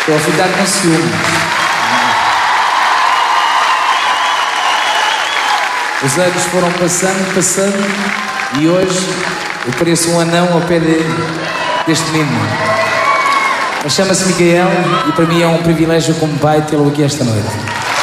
Estou a ficar com ciúme. Os anos foram passando e hoje eu pareço um anão ao pé deste menino. Mas chama-se Micael e para mim é um privilégio como pai tê-lo aqui esta noite.